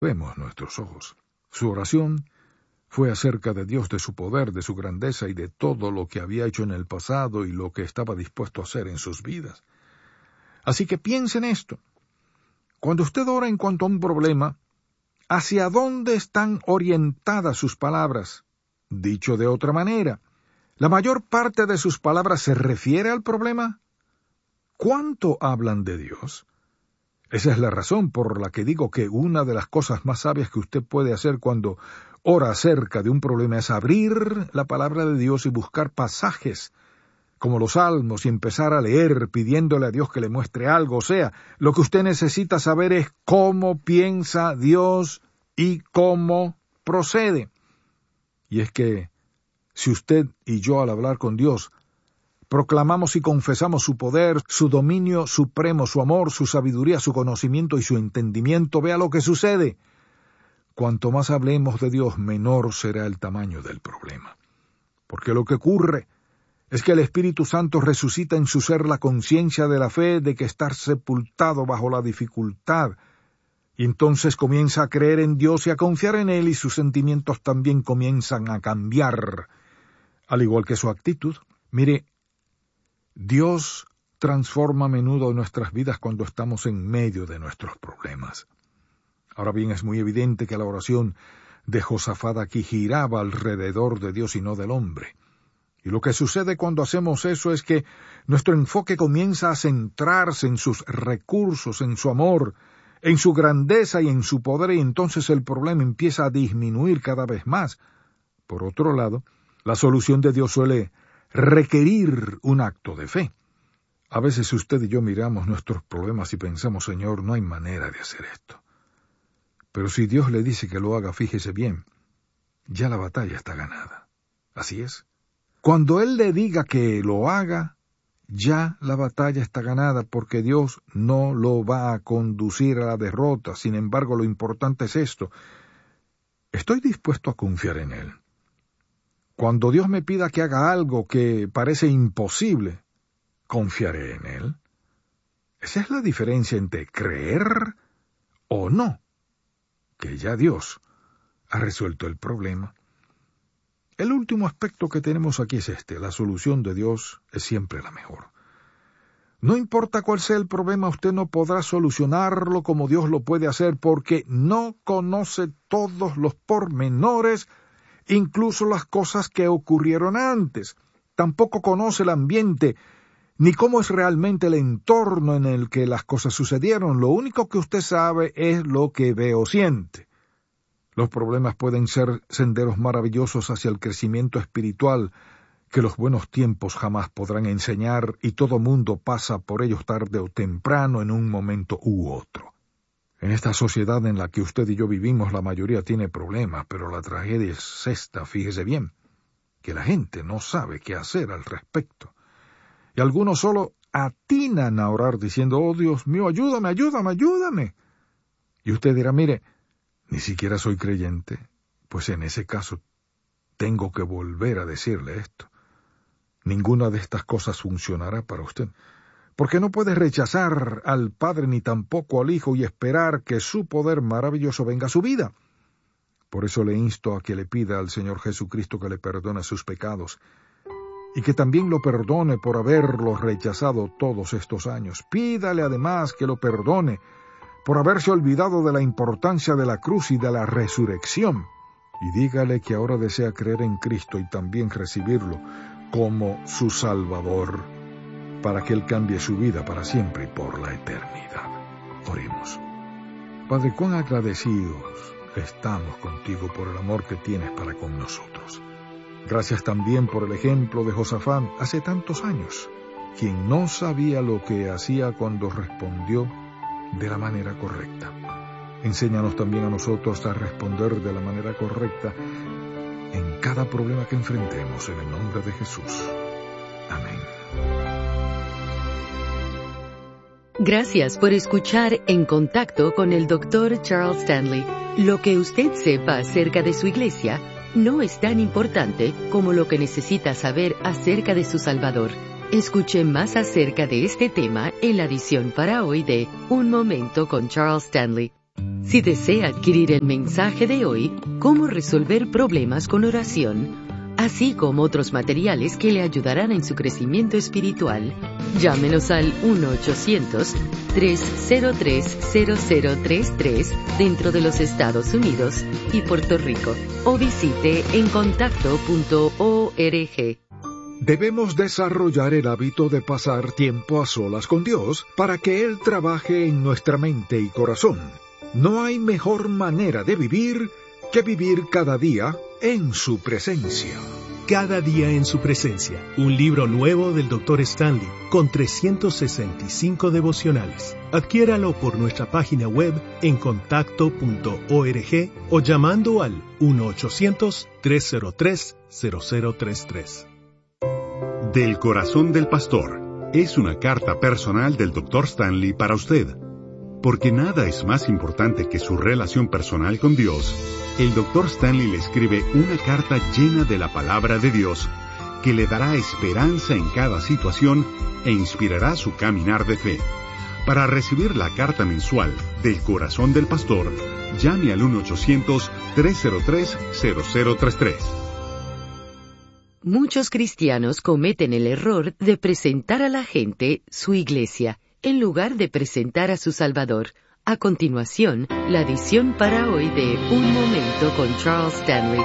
Vemos nuestros ojos. Su oración fue acerca de Dios, de su poder, de su grandeza y de todo lo que había hecho en el pasado y lo que estaba dispuesto a hacer en sus vidas. Así que piense en esto. Cuando usted ora en cuanto a un problema, ¿hacia dónde están orientadas sus palabras? Dicho de otra manera, ¿la mayor parte de sus palabras se refiere al problema? ¿Cuánto hablan de Dios? Esa es la razón por la que digo que una de las cosas más sabias que usted puede hacer cuando ora acerca de un problema es abrir la palabra de Dios y buscar pasajes como los Salmos y empezar a leer pidiéndole a Dios que le muestre algo. O sea, lo que usted necesita saber es cómo piensa Dios y cómo procede. Y es que si usted y yo al hablar con Dios proclamamos y confesamos su poder, su dominio supremo, su amor, su sabiduría, su conocimiento y su entendimiento, vea lo que sucede. Cuanto más hablemos de Dios, menor será el tamaño del problema. Porque lo que ocurre es que el Espíritu Santo resucita en su ser la conciencia de la fe de que está sepultado bajo la dificultad, y entonces comienza a creer en Dios y a confiar en Él, y sus sentimientos también comienzan a cambiar, al igual que su actitud. Mire, Dios transforma a menudo nuestras vidas cuando estamos en medio de nuestros problemas. Ahora bien, es muy evidente que la oración de Josafat aquí giraba alrededor de Dios y no del hombre. Y lo que sucede cuando hacemos eso es que nuestro enfoque comienza a centrarse en sus recursos, en su amor, en su grandeza y en su poder, y entonces el problema empieza a disminuir cada vez más. Por otro lado, la solución de Dios suele requerir un acto de fe. A veces usted y yo miramos nuestros problemas y pensamos, Señor, no hay manera de hacer esto. Pero si Dios le dice que lo haga, fíjese bien, ya la batalla está ganada. Así es. Cuando Él le diga que lo haga, ya la batalla está ganada, porque Dios no lo va a conducir a la derrota. Sin embargo, lo importante es esto. Estoy dispuesto a confiar en Él. Cuando Dios me pida que haga algo que parece imposible, ¿confiaré en Él? Esa es la diferencia entre creer o no, que ya Dios ha resuelto el problema. El último aspecto que tenemos aquí es este: la solución de Dios es siempre la mejor. No importa cuál sea el problema, usted no podrá solucionarlo como Dios lo puede hacer, porque no conoce todos los pormenores, incluso las cosas que ocurrieron antes. Tampoco conoce el ambiente, ni cómo es realmente el entorno en el que las cosas sucedieron. Lo único que usted sabe es lo que ve o siente. Los problemas pueden ser senderos maravillosos hacia el crecimiento espiritual que los buenos tiempos jamás podrán enseñar, y todo mundo pasa por ellos tarde o temprano en un momento u otro. En esta sociedad en la que usted y yo vivimos, la mayoría tiene problemas, pero la tragedia es esta, fíjese bien, que la gente no sabe qué hacer al respecto. Y algunos solo atinan a orar diciendo, oh Dios mío, ayúdame, ayúdame, ayúdame. Y usted dirá, mire, ni siquiera soy creyente. Pues en ese caso tengo que volver a decirle esto. Ninguna de estas cosas funcionará para usted, porque no puede rechazar al Padre ni tampoco al Hijo y esperar que su poder maravilloso venga a su vida. Por eso le insto a que le pida al Señor Jesucristo que le perdone sus pecados, y que también lo perdone por haberlos rechazado todos estos años. Pídale además que lo perdone por haberse olvidado de la importancia de la cruz y de la resurrección, y dígale que ahora desea creer en Cristo y también recibirlo como su Salvador, para que Él cambie su vida para siempre y por la eternidad. Oremos. Padre, cuán agradecidos estamos contigo por el amor que tienes para con nosotros. Gracias también por el ejemplo de Josafat hace tantos años, quien no sabía lo que hacía cuando respondió de la manera correcta. Enséñanos también a nosotros a responder de la manera correcta en cada problema que enfrentemos, en el nombre de Jesús. Amén. Gracias por escuchar En Contacto con el Dr. Charles Stanley. Lo que usted sepa acerca de su iglesia no es tan importante como lo que necesita saber acerca de su Salvador. Escuche más acerca de este tema en la edición para hoy de Un Momento con Charles Stanley. Si desea adquirir el mensaje de hoy, Cómo resolver problemas con oración, así como otros materiales que le ayudarán en su crecimiento espiritual, llámenos al 1-800-303-0033 dentro de los Estados Unidos y Puerto Rico, o visite encontacto.org. Debemos desarrollar el hábito de pasar tiempo a solas con Dios para que Él trabaje en nuestra mente y corazón. No hay mejor manera de vivir que vivir cada día en su presencia. Cada día en su presencia, un libro nuevo del Dr. Stanley, con 365 devocionales. Adquiéralo por nuestra página web encontacto.org o llamando al 1-800-303-0033. Del corazón del pastor es una carta personal del Dr. Stanley para usted. Porque nada es más importante que su relación personal con Dios, el Dr. Stanley le escribe una carta llena de la palabra de Dios que le dará esperanza en cada situación e inspirará su caminar de fe. Para recibir la carta mensual del corazón del pastor, llame al 1-800-303-0033. Muchos cristianos cometen el error de presentar a la gente su iglesia, en lugar de presentar a su Salvador. A continuación, la edición para hoy de Un Momento con Charles Stanley.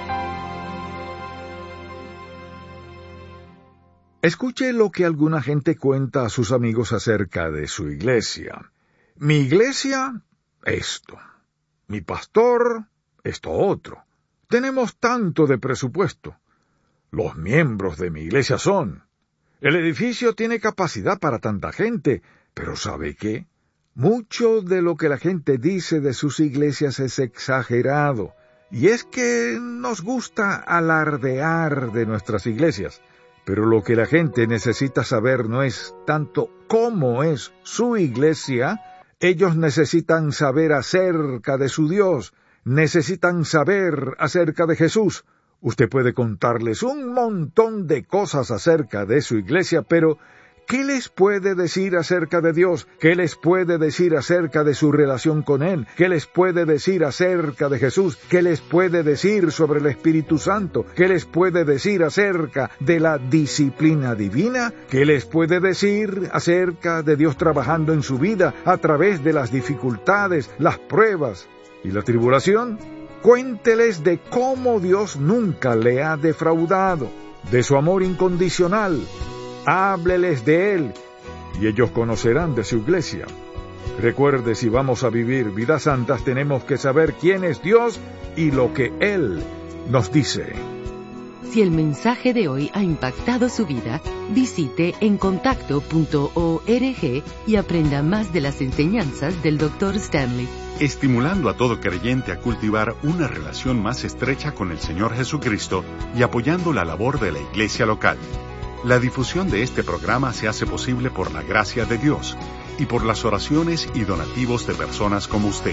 Escuche lo que alguna gente cuenta a sus amigos acerca de su iglesia. Mi iglesia, esto. Mi pastor, esto otro. Tenemos tanto de presupuesto. Los miembros de mi iglesia son. El edificio tiene capacidad para tanta gente, pero ¿sabe qué? Mucho de lo que la gente dice de sus iglesias es exagerado, y es que nos gusta alardear de nuestras iglesias, pero lo que la gente necesita saber no es tanto cómo es su iglesia, ellos necesitan saber acerca de su Dios, necesitan saber acerca de Jesús. Usted puede contarles un montón de cosas acerca de su iglesia, pero ¿qué les puede decir acerca de Dios? ¿Qué les puede decir acerca de su relación con Él? ¿Qué les puede decir acerca de Jesús? ¿Qué les puede decir sobre el Espíritu Santo? ¿Qué les puede decir acerca de la disciplina divina? ¿Qué les puede decir acerca de Dios trabajando en su vida a través de las dificultades, las pruebas y la tribulación? Cuénteles de cómo Dios nunca le ha defraudado, de su amor incondicional. Hábleles de Él, y ellos conocerán de su iglesia. Recuerde, si vamos a vivir vidas santas, tenemos que saber quién es Dios y lo que Él nos dice. Si el mensaje de hoy ha impactado su vida, visite encontacto.org y aprenda más de las enseñanzas del Dr. Stanley. Estimulando a todo creyente a cultivar una relación más estrecha con el Señor Jesucristo y apoyando la labor de la iglesia local. La difusión de este programa se hace posible por la gracia de Dios y por las oraciones y donativos de personas como usted.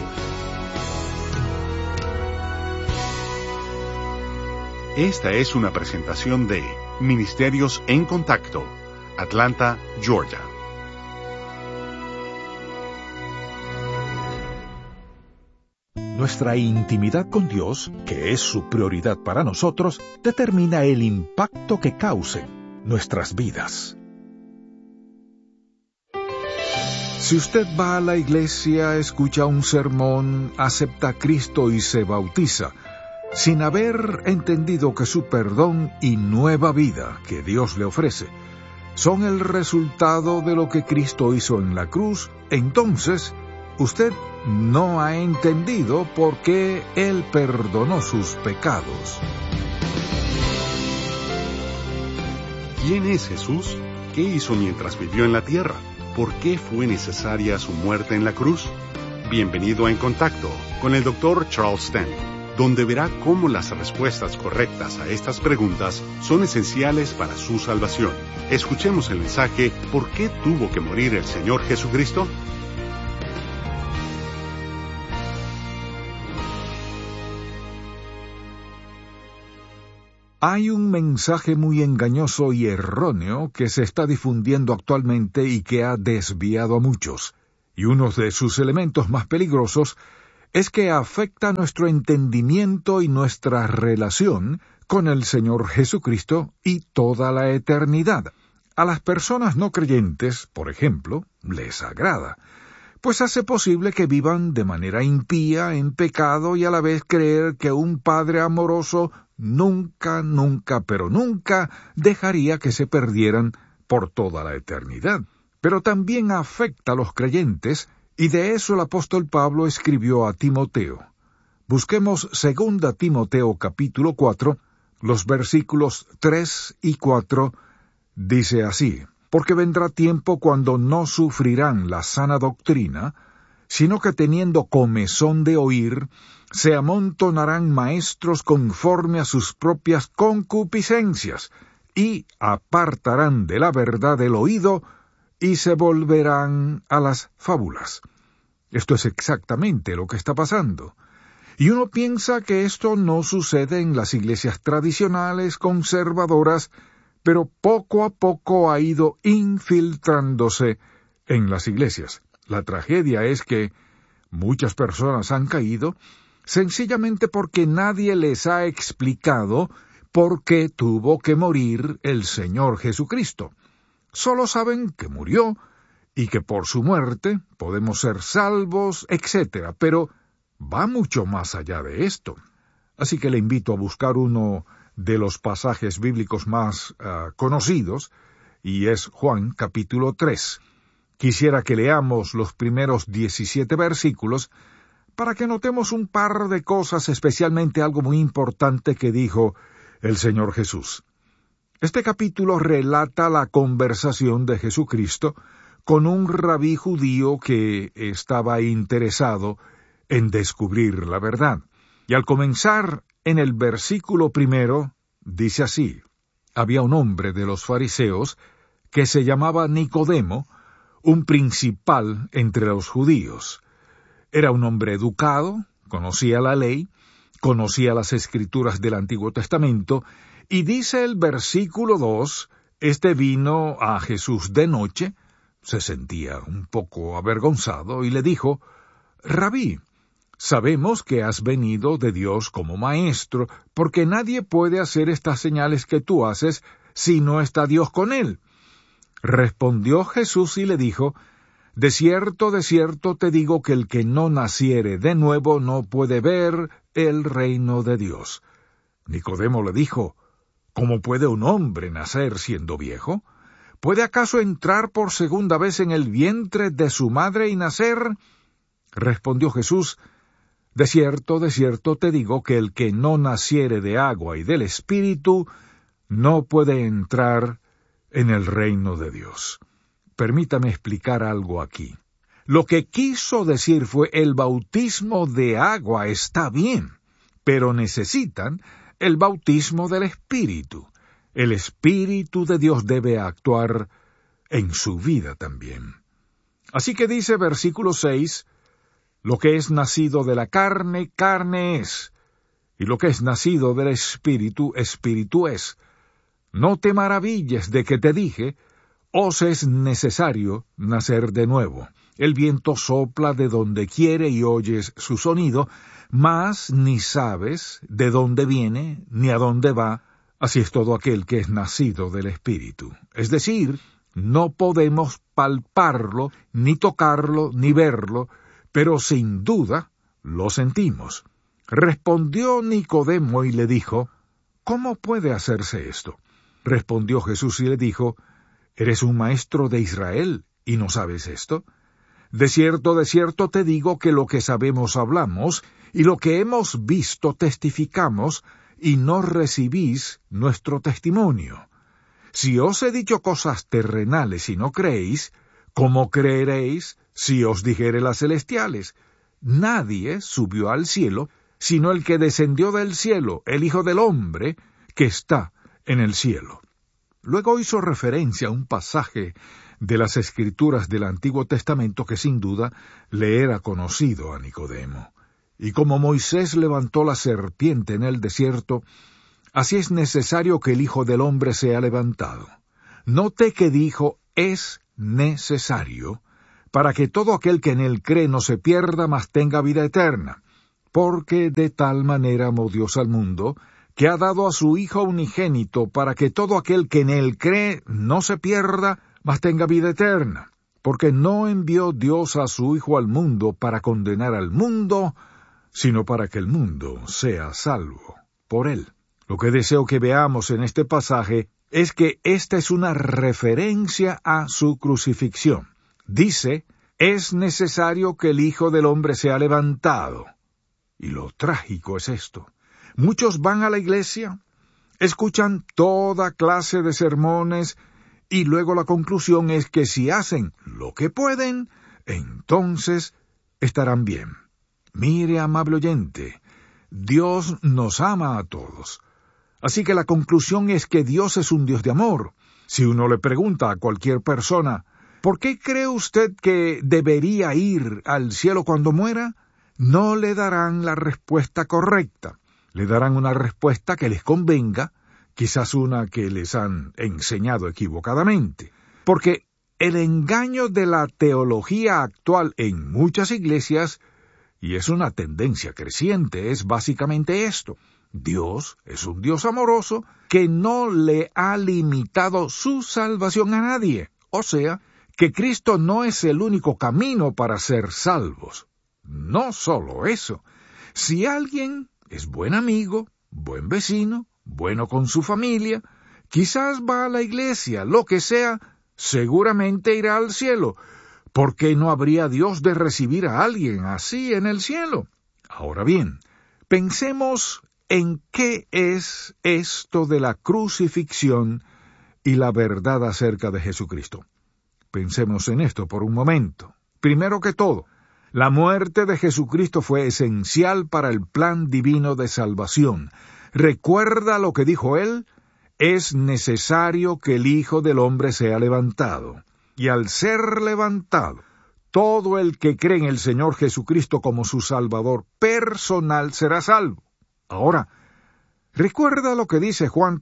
Esta es una presentación de Ministerios en Contacto, Atlanta, Georgia. Nuestra intimidad con Dios, que es su prioridad para nosotros, determina el impacto que causen nuestras vidas. Si usted va a la iglesia, escucha un sermón, acepta a Cristo y se bautiza, sin haber entendido que su perdón y nueva vida que Dios le ofrece son el resultado de lo que Cristo hizo en la cruz, entonces usted no ha entendido por qué Él perdonó sus pecados. ¿Quién es Jesús? ¿Qué hizo mientras vivió en la tierra? ¿Por qué fue necesaria su muerte en la cruz? Bienvenido a En Contacto con el Dr. Charles Stanley, donde verá cómo las respuestas correctas a estas preguntas son esenciales para su salvación. Escuchemos el mensaje ¿Por qué tuvo que morir el Señor Jesucristo? Hay un mensaje muy engañoso y erróneo que se está difundiendo actualmente y que ha desviado a muchos, y uno de sus elementos más peligrosos es que afecta nuestro entendimiento y nuestra relación con el Señor Jesucristo y toda la eternidad. A las personas no creyentes, por ejemplo, les agrada, pues hace posible que vivan de manera impía, en pecado, y a la vez creer que un Padre amoroso nunca, pero nunca dejaría que se perdieran por toda la eternidad. Pero también afecta a los creyentes, y de eso el apóstol Pablo escribió a Timoteo. Busquemos 2 Timoteo capítulo 4, los versículos 3 y 4, dice así: porque vendrá tiempo cuando no sufrirán la sana doctrina, sino que teniendo comezón de oír, se amontonarán maestros conforme a sus propias concupiscencias, y apartarán de la verdad el oído, y se volverán a las fábulas. Esto es exactamente lo que está pasando. Y uno piensa que esto no sucede en las iglesias tradicionales, conservadoras, pero poco a poco ha ido infiltrándose en las iglesias. La tragedia es que muchas personas han caído sencillamente porque nadie les ha explicado por qué tuvo que morir el Señor Jesucristo. Solo saben que murió y que por su muerte podemos ser salvos, etc., pero va mucho más allá de esto. Así que le invito a buscar uno de los pasajes bíblicos más conocidos, y es Juan capítulo 3. Quisiera que leamos los primeros 17 versículos para que notemos un par de cosas, especialmente algo muy importante que dijo el Señor Jesús. Este capítulo relata la conversación de Jesucristo con un rabí judío que estaba interesado en descubrir la verdad. Y al comenzar en el versículo 1, dice así: había un hombre de los fariseos que se llamaba Nicodemo, un principal entre los judíos. Era un hombre educado, conocía la ley, conocía las escrituras del Antiguo Testamento, y dice el versículo 2, este vino a Jesús de noche, se sentía un poco avergonzado, y le dijo: Rabí, sabemos que has venido de Dios como maestro, porque nadie puede hacer estas señales que tú haces si no está Dios con él. Respondió Jesús y le dijo: de cierto te digo que el que no naciere de nuevo no puede ver el reino de Dios. Nicodemo le dijo: ¿cómo puede un hombre nacer siendo viejo? ¿Puede acaso entrar por segunda vez en el vientre de su madre y nacer? Respondió Jesús: de cierto te digo que el que no naciere de agua y del Espíritu no puede entrar en el reino de Dios. Permítame explicar algo aquí. Lo que quiso decir fue: el bautismo de agua está bien, pero necesitan el bautismo del Espíritu. El Espíritu de Dios debe actuar en su vida también. Así que dice versículo 6, lo que es nacido de la carne, carne es, y lo que es nacido del Espíritu, Espíritu es. No te maravilles de que te dije: os es necesario nacer de nuevo. El viento sopla de donde quiere y oyes su sonido, mas ni sabes de dónde viene ni a dónde va. Así es todo aquel que es nacido del Espíritu. Es decir, no podemos palparlo, ni tocarlo, ni verlo, pero sin duda lo sentimos. Respondió Nicodemo y le dijo: ¿cómo puede hacerse esto? Respondió Jesús y le dijo: ¿eres un maestro de Israel y no sabes esto? De cierto te digo que lo que sabemos hablamos, y lo que hemos visto testificamos, y no recibís nuestro testimonio. Si os he dicho cosas terrenales y no creéis, ¿cómo creeréis si os dijere las celestiales? Nadie subió al cielo, sino el que descendió del cielo, el Hijo del Hombre, que está en el cielo. Luego hizo referencia a un pasaje de las Escrituras del Antiguo Testamento que sin duda le era conocido a Nicodemo. Y como Moisés levantó la serpiente en el desierto, así es necesario que el Hijo del Hombre sea levantado. Note que dijo: es necesario, para que todo aquel que en él cree no se pierda, mas tenga vida eterna. Porque de tal manera amó Dios al mundo, que ha dado a su Hijo unigénito, para que todo aquel que en él cree no se pierda, mas tenga vida eterna. Porque no envió Dios a su Hijo al mundo para condenar al mundo, sino para que el mundo sea salvo por él. Lo que deseo que veamos en este pasaje es que esta es una referencia a su crucifixión. Dice, es necesario que el Hijo del Hombre sea levantado. Y lo trágico es esto. Muchos van a la iglesia, escuchan toda clase de sermones, y luego la conclusión es que si hacen lo que pueden, entonces estarán bien. Mire, amable oyente, Dios nos ama a todos. Así que la conclusión es que Dios es un Dios de amor. Si uno le pregunta a cualquier persona, ¿por qué cree usted que debería ir al cielo cuando muera? No le darán la respuesta correcta. Le darán una respuesta que les convenga, quizás una que les han enseñado equivocadamente. Porque el engaño de la teología actual en muchas iglesias, y es una tendencia creciente, es básicamente esto. Dios es un Dios amoroso que no le ha limitado su salvación a nadie. O sea, que Cristo no es el único camino para ser salvos. No solo eso. Si alguien es buen amigo, buen vecino, bueno con su familia, quizás va a la iglesia, lo que sea, seguramente irá al cielo. ¿Por qué no habría Dios de recibir a alguien así en el cielo? Ahora bien, pensemos en qué es esto de la crucifixión y la verdad acerca de Jesucristo. Pensemos en esto por un momento. Primero que todo, la muerte de Jesucristo fue esencial para el plan divino de salvación. ¿Recuerda lo que dijo él? Es necesario que el Hijo del Hombre sea levantado. Y al ser levantado, todo el que cree en el Señor Jesucristo como su Salvador personal será salvo. Ahora, ¿recuerda lo que dice Juan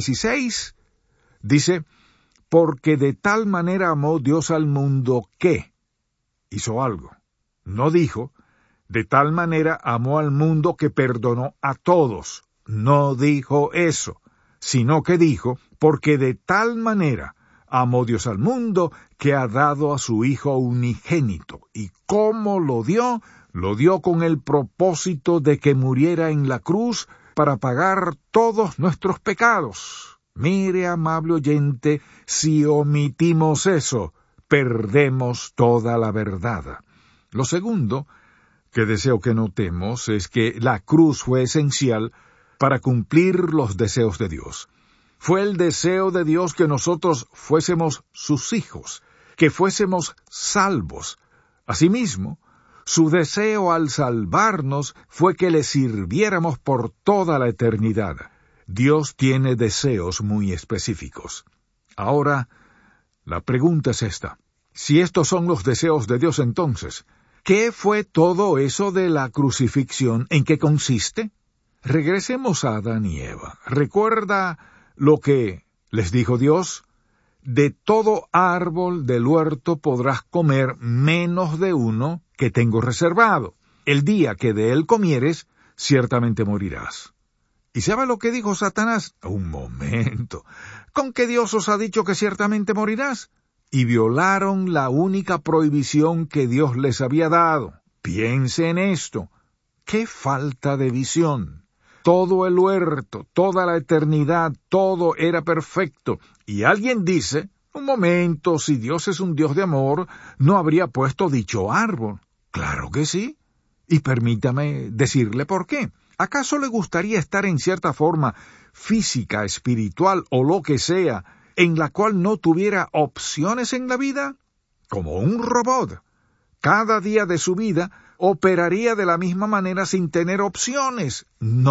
3:16? Dice, porque de tal manera amó Dios al mundo que hizo algo. No dijo, de tal manera amó al mundo que perdonó a todos. No dijo eso, sino que dijo, porque de tal manera amó Dios al mundo que ha dado a su Hijo unigénito. ¿Y cómo lo dio? Lo dio con el propósito de que muriera en la cruz para pagar todos nuestros pecados. Mire, amable oyente, si omitimos eso, perdemos toda la verdad. Lo segundo que deseo que notemos es que la cruz fue esencial para cumplir los deseos de Dios. Fue el deseo de Dios que nosotros fuésemos sus hijos, que fuésemos salvos. Asimismo, su deseo al salvarnos fue que le sirviéramos por toda la eternidad. Dios tiene deseos muy específicos. Ahora, la pregunta es esta. Si estos son los deseos de Dios, entonces, ¿qué fue todo eso de la crucifixión? ¿En qué consiste? Regresemos a Adán y Eva. ¿Recuerda lo que les dijo Dios? De todo árbol del huerto podrás comer menos de uno que tengo reservado. El día que de él comieres, ciertamente morirás. ¿Y sabe lo que dijo Satanás? Un momento. ¿Con qué Dios os ha dicho que ciertamente morirás? Y violaron la única prohibición que Dios les había dado. Piense en esto. ¡Qué falta de visión! Todo el huerto, toda la eternidad, todo era perfecto. Y alguien dice, un momento, si Dios es un Dios de amor, ¿no habría puesto dicho árbol? Claro que sí. Y permítame decirle por qué. ¿Acaso le gustaría estar en cierta forma física, espiritual o lo que sea, en la cual no tuviera opciones en la vida? Como un robot. Cada día de su vida operaría de la misma manera sin tener opciones.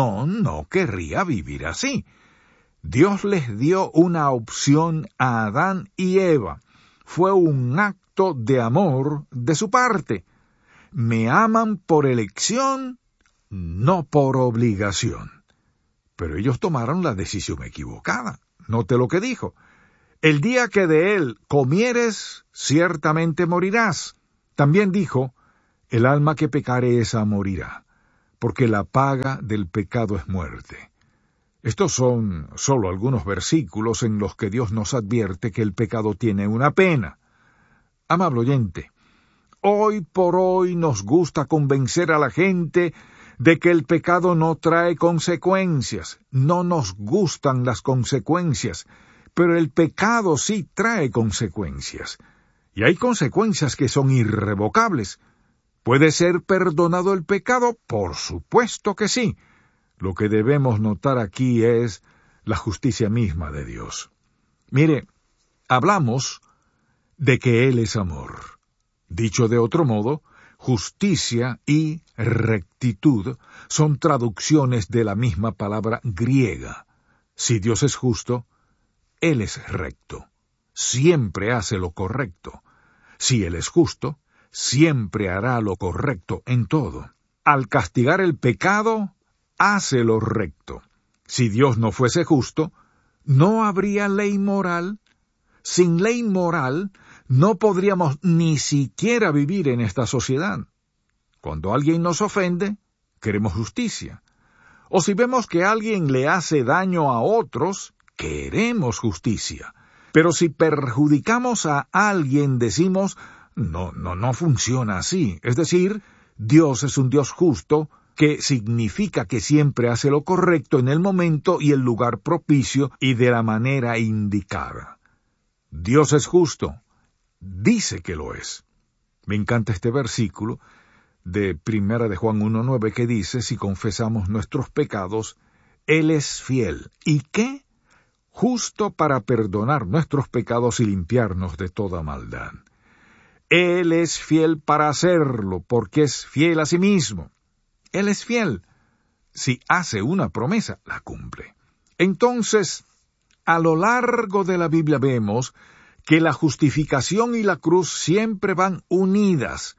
No querría vivir así. Dios les dio una opción a Adán y Eva. Fue un acto de amor de su parte. Me aman por elección, no por obligación. Pero ellos tomaron la decisión equivocada. Note lo que dijo. El día que de él comieres, ciertamente morirás. También dijo, el alma que pecare esa morirá, porque la paga del pecado es muerte. Estos son solo algunos versículos en los que Dios nos advierte que el pecado tiene una pena. Amable oyente, hoy por hoy nos gusta convencer a la gente de que el pecado no trae consecuencias. No nos gustan las consecuencias, pero el pecado sí trae consecuencias. Y hay consecuencias que son irrevocables. ¿Puede ser perdonado el pecado? Por supuesto que sí. Lo que debemos notar aquí es la justicia misma de Dios. Mire, hablamos de que Él es amor. Dicho de otro modo, justicia y rectitud son traducciones de la misma palabra griega. Si Dios es justo, Él es recto. Siempre hace lo correcto. Si Él es justo, siempre hará lo correcto en todo. Al castigar el pecado, hace lo recto. Si Dios no fuese justo, no habría ley moral. Sin ley moral, no podríamos ni siquiera vivir en esta sociedad. Cuando alguien nos ofende, queremos justicia. O si vemos que alguien le hace daño a otros, queremos justicia. Pero si perjudicamos a alguien, decimos, no funciona así. Es decir, Dios es un Dios justo, que significa que siempre hace lo correcto en el momento y el lugar propicio y de la manera indicada. Dios es justo. Dice que lo es. Me encanta este versículo de 1 de Juan 1:9 que dice, si confesamos nuestros pecados, Él es fiel. ¿Y qué? Justo para perdonar nuestros pecados y limpiarnos de toda maldad. Él es fiel para hacerlo, porque es fiel a sí mismo. Él es fiel. Si hace una promesa, la cumple. Entonces, a lo largo de la Biblia vemos que la justificación y la cruz siempre van unidas.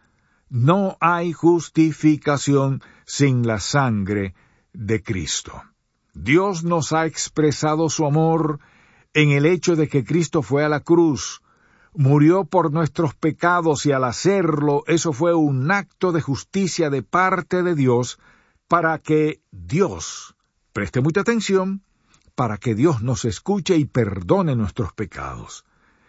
No hay justificación sin la sangre de Cristo. Dios nos ha expresado su amor en el hecho de que Cristo fue a la cruz, murió por nuestros pecados y al hacerlo, eso fue un acto de justicia de parte de Dios para que Dios, preste mucha atención, para que Dios nos escuche y perdone nuestros pecados.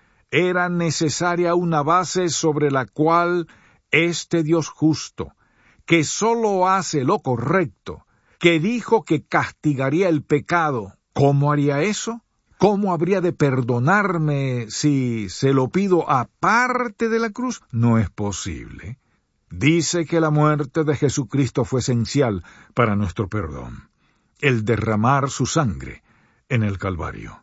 Era necesaria una base sobre la cual este Dios justo, que solo hace lo correcto, que dijo que castigaría el pecado, ¿cómo haría eso? ¿Cómo habría de perdonarme si se lo pido aparte de la cruz? No es posible. Dice que la muerte de Jesucristo fue esencial para nuestro perdón, el derramar su sangre en el Calvario.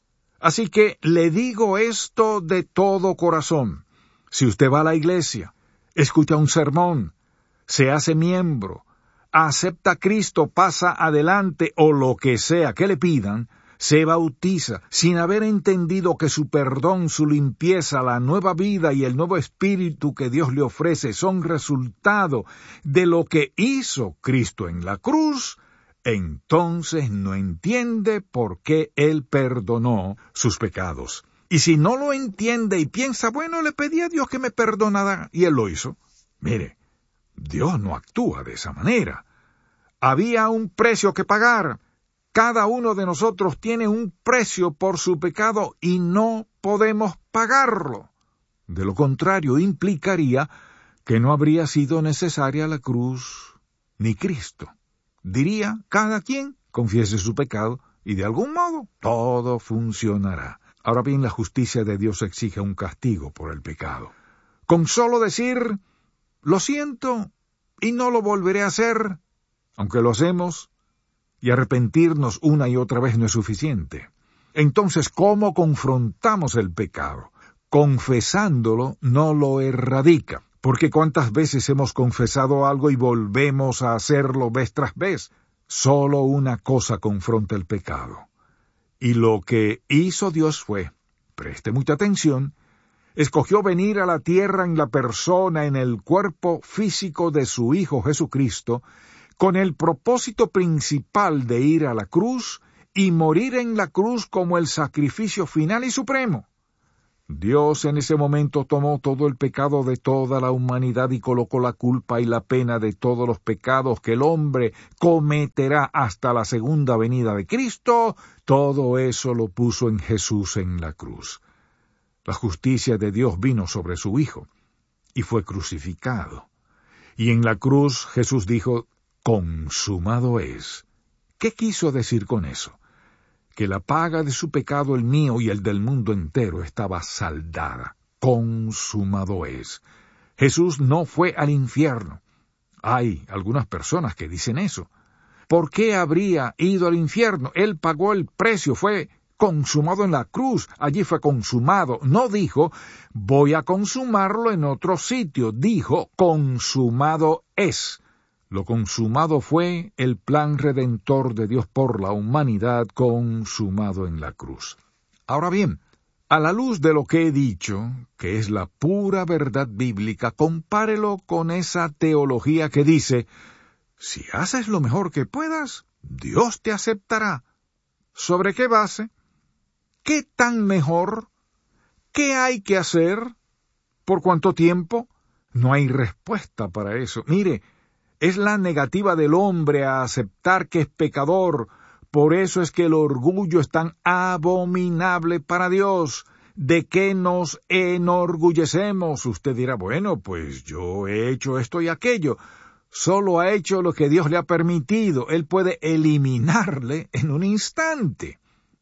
Así que le digo esto de todo corazón. Si usted va a la iglesia, escucha un sermón, se hace miembro, acepta a Cristo, pasa adelante o lo que sea que le pidan, se bautiza sin haber entendido que su perdón, su limpieza, la nueva vida y el nuevo espíritu que Dios le ofrece son resultado de lo que hizo Cristo en la cruz, entonces no entiende por qué Él perdonó sus pecados. Y si no lo entiende y piensa, bueno, le pedí a Dios que me perdonara y Él lo hizo. Mire, Dios no actúa de esa manera. Había un precio que pagar. Cada uno de nosotros tiene un precio por su pecado y no podemos pagarlo. De lo contrario, implicaría que no habría sido necesaria la cruz ni Cristo. Diría, cada quien confiese su pecado y de algún modo todo funcionará. Ahora bien, la justicia de Dios exige un castigo por el pecado. Con solo decir, lo siento y no lo volveré a hacer, aunque lo hacemos, y arrepentirnos una y otra vez no es suficiente. Entonces, ¿cómo confrontamos el pecado? Confesándolo no lo erradica, porque ¿cuántas veces hemos confesado algo y volvemos a hacerlo vez tras vez? Solo una cosa confronta el pecado. Y lo que hizo Dios fue, preste mucha atención, escogió venir a la tierra en la persona, en el cuerpo físico de su Hijo Jesucristo, con el propósito principal de ir a la cruz y morir en la cruz como el sacrificio final y supremo. Dios en ese momento tomó todo el pecado de toda la humanidad y colocó la culpa y la pena de todos los pecados que el hombre cometerá hasta la segunda venida de Cristo. Todo eso lo puso en Jesús en la cruz. La justicia de Dios vino sobre su Hijo y fue crucificado. Y en la cruz Jesús dijo, consumado es. ¿Qué quiso decir con eso? Que la paga de su pecado, el mío y el del mundo entero, estaba saldada. Consumado es. Jesús no fue al infierno. Hay algunas personas que dicen eso. ¿Por qué habría ido al infierno? Él pagó el precio, fue consumado en la cruz. Allí fue consumado. No dijo, voy a consumarlo en otro sitio. Dijo, consumado es. Lo consumado fue el plan redentor de Dios por la humanidad consumado en la cruz. Ahora bien, a la luz de lo que he dicho, que es la pura verdad bíblica, compárelo con esa teología que dice, si haces lo mejor que puedas, Dios te aceptará. ¿Sobre qué base? ¿Qué tan mejor? ¿Qué hay que hacer? ¿Por cuánto tiempo? No hay respuesta para eso. Mire, es la negativa del hombre a aceptar que es pecador. Por eso es que el orgullo es tan abominable para Dios. ¿De qué nos enorgullecemos? Usted dirá, bueno, pues yo he hecho esto y aquello. Solo ha hecho lo que Dios le ha permitido. Él puede eliminarle en un instante.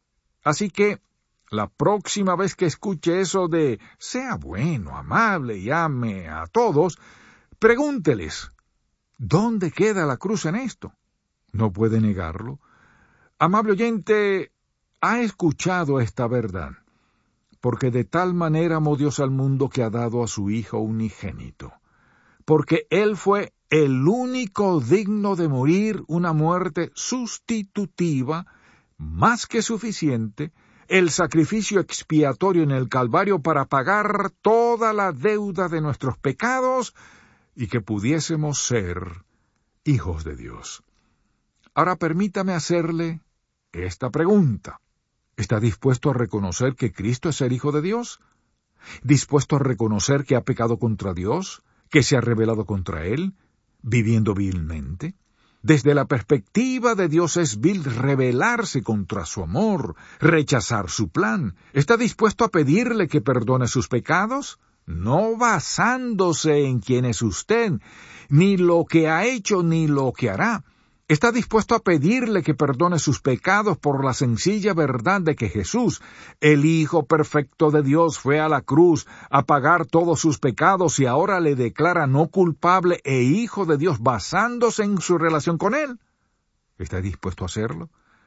Así que, la próxima vez que escuche eso de sea bueno, amable y ame a todos, pregúnteles, ¿dónde queda la cruz en esto? No puede negarlo. Amable oyente, ha escuchado esta verdad, porque de tal manera amó Dios al mundo que ha dado a su Hijo unigénito, porque Él fue el único digno de morir una muerte sustitutiva, más que suficiente, el sacrificio expiatorio en el Calvario para pagar toda la deuda de nuestros pecados y que pudiésemos ser hijos de Dios. Ahora permítame hacerle esta pregunta. ¿Está dispuesto a reconocer que Cristo es el Hijo de Dios? ¿Dispuesto a reconocer que ha pecado contra Dios? ¿Que se ha rebelado contra Él? ¿Viviendo vilmente? Desde la perspectiva de Dios es vil rebelarse contra su amor, rechazar su plan. ¿Está dispuesto a pedirle que perdone sus pecados? No basándose en quién es usted, ni lo que ha hecho ni lo que hará. Está dispuesto a pedirle que perdone sus pecados por la sencilla verdad de que Jesús, el Hijo perfecto de Dios, fue a la cruz a pagar todos sus pecados y ahora le declara no culpable e Hijo de Dios basándose en su relación con Él. ¿Está dispuesto a hacerlo?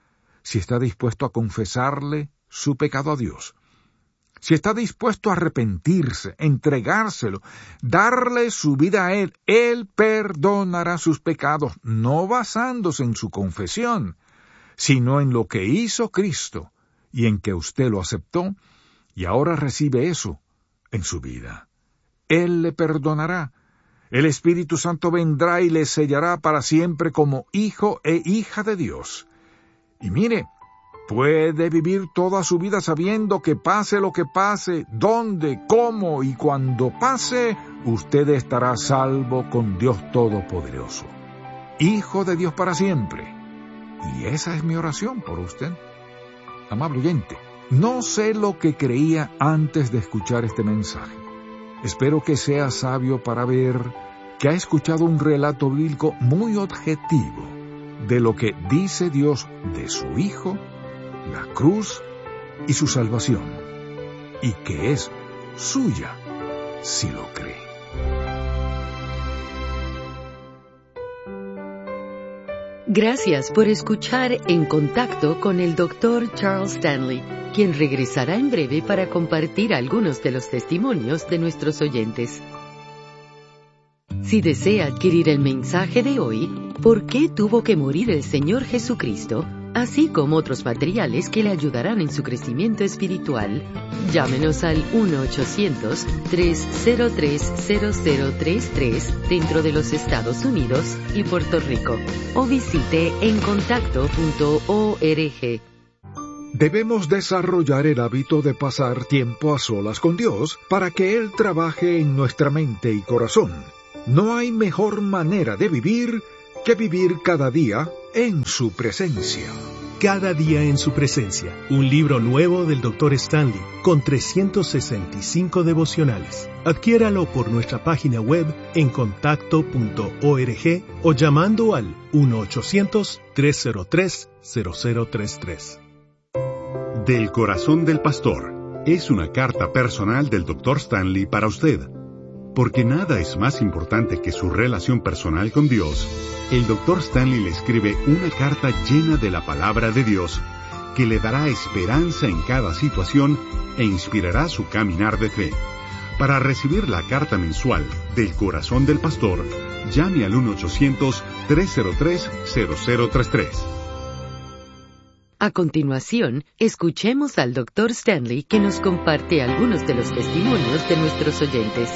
Si está dispuesto a confesarle su pecado a Dios, si está dispuesto a arrepentirse, entregárselo, darle su vida a Él, Él perdonará sus pecados, no basándose en su confesión, sino en lo que hizo Cristo y en que usted lo aceptó y ahora recibe eso en su vida. Él le perdonará. El Espíritu Santo vendrá y le sellará para siempre como hijo e hija de Dios. Y mire, puede vivir toda su vida sabiendo que pase lo que pase, dónde, cómo y cuando pase, usted estará salvo con Dios Todopoderoso. Hijo de Dios para siempre. Y esa es mi oración por usted. Amable oyente, no sé lo que creía antes de escuchar este mensaje. Espero que sea sabio para ver que ha escuchado un relato bíblico muy objetivo de lo que dice Dios de su Hijo, la cruz y su salvación, y que es suya si lo cree. Gracias por escuchar En Contacto con el Dr. Charles Stanley, quien regresará en breve para compartir algunos de los testimonios de nuestros oyentes. Si desea adquirir el mensaje de hoy, ¿por qué tuvo que morir el Señor Jesucristo?, así como otros materiales que le ayudarán en su crecimiento espiritual, llámenos al 1-800-303-0033 dentro de los Estados Unidos y Puerto Rico, o visite encontacto.org. Debemos desarrollar el hábito de pasar tiempo a solas con Dios para que Él trabaje en nuestra mente y corazón. No hay mejor manera de vivir que vivir cada día en su presencia. Cada día en su presencia, un libro nuevo del Dr. Stanley, con 365 devocionales. Adquiéralo por nuestra página web en contacto.org o llamando al 1-800-303-0033. Del corazón del pastor es una carta personal del Dr. Stanley para usted. Porque nada es más importante que su relación personal con Dios, el Dr. Stanley le escribe una carta llena de la palabra de Dios que le dará esperanza en cada situación e inspirará su caminar de fe. Para recibir la carta mensual del corazón del pastor, llame al 1-800-303-0033. A continuación, escuchemos al Dr. Stanley que nos comparte algunos de los testimonios de nuestros oyentes.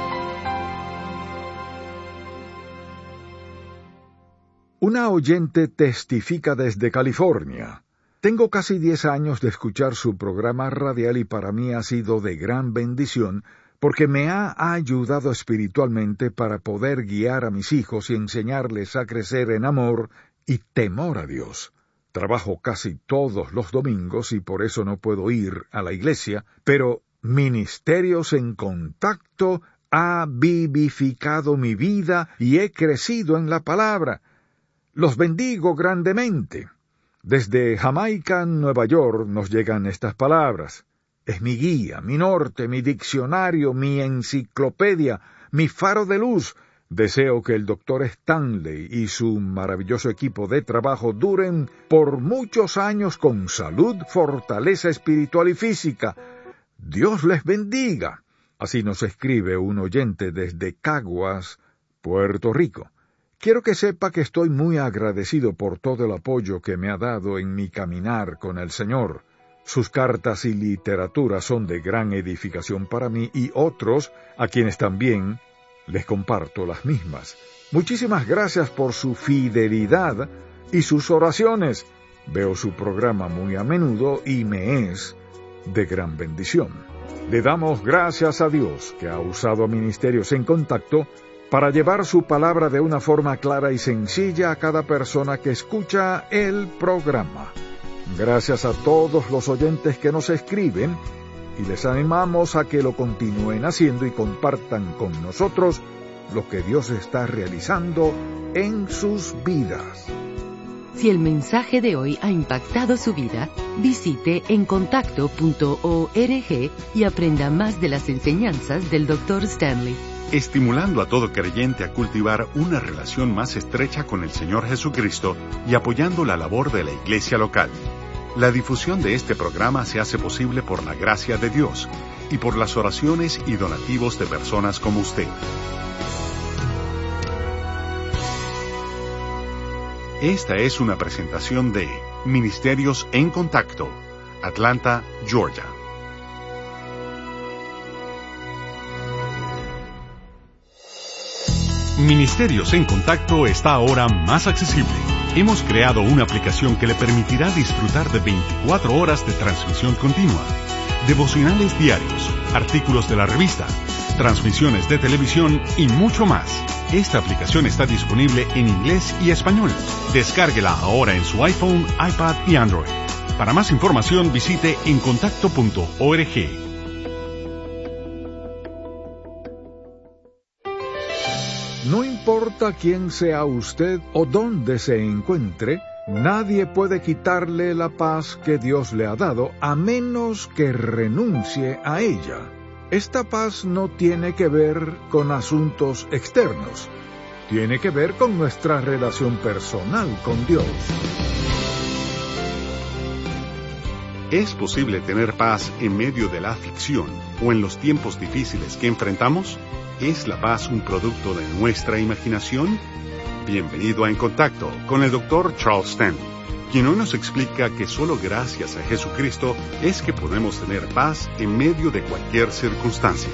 Una oyente testifica desde California. Tengo casi 10 años de escuchar su programa radial y para mí ha sido de gran bendición porque me ha ayudado espiritualmente para poder guiar a mis hijos y enseñarles a crecer en amor y temor a Dios. Trabajo casi todos los domingos y por eso no puedo ir a la iglesia, pero Ministerios en Contacto ha vivificado mi vida y he crecido en la palabra. Los bendigo grandemente. Desde Jamaica, Nueva York, nos llegan estas palabras. Es mi guía, mi norte, mi diccionario, mi enciclopedia, mi faro de luz. Deseo que el Dr. Stanley y su maravilloso equipo de trabajo duren por muchos años con salud, fortaleza espiritual y física. Dios les bendiga. Así nos escribe un oyente desde Caguas, Puerto Rico. Quiero que sepa que estoy muy agradecido por todo el apoyo que me ha dado en mi caminar con el Señor. Sus cartas y literatura son de gran edificación para mí y otros a quienes también les comparto las mismas. Muchísimas gracias por su fidelidad y sus oraciones. Veo su programa muy a menudo y me es de gran bendición. Le damos gracias a Dios que ha usado a Ministerios en Contacto para llevar su palabra de una forma clara y sencilla a cada persona que escucha el programa. Gracias a todos los oyentes que nos escriben y les animamos a que lo continúen haciendo y compartan con nosotros lo que Dios está realizando en sus vidas. Si el mensaje de hoy ha impactado su vida, visite encontacto.org y aprenda más de las enseñanzas del Dr. Stanley. Estimulando a todo creyente a cultivar una relación más estrecha con el Señor Jesucristo y apoyando la labor de la iglesia local. La difusión de este programa se hace posible por la gracia de Dios y por las oraciones y donativos de personas como usted. Esta es una presentación de Ministerios en Contacto, Atlanta, Georgia. Ministerios en Contacto está ahora más accesible. Hemos creado una aplicación que le permitirá disfrutar de 24 horas de transmisión continua, devocionales diarios, artículos de la revista, transmisiones de televisión y mucho más. Esta aplicación está disponible en inglés y español. Descárguela ahora en su iPhone, iPad y Android. Para más información visite encontacto.org. No importa quién sea usted o dónde se encuentre, nadie puede quitarle la paz que Dios le ha dado a menos que renuncie a ella. Esta paz no tiene que ver con asuntos externos, tiene que ver con nuestra relación personal con Dios. ¿Es posible tener paz en medio de la aflicción o en los tiempos difíciles que enfrentamos? ¿Es la paz un producto de nuestra imaginación? Bienvenido a En Contacto con el Dr. Charles Stanley, quien hoy nos explica que solo gracias a Jesucristo es que podemos tener paz en medio de cualquier circunstancia.